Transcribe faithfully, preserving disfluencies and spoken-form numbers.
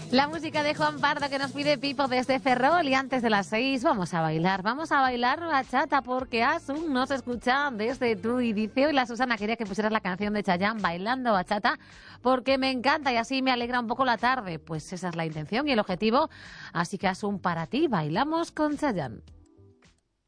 La música de Juan Pardo que nos pide Pipo desde Ferrol, y antes de las seis vamos a bailar, vamos a bailar bachata porque Asun nos escucha desde tú y dice, hoy la Susana quería que pusieras la canción de Chayanne bailando bachata porque me encanta y así me alegra un poco la tarde. Pues esa es la intención y el objetivo, así que Asun, para ti bailamos con Chayanne.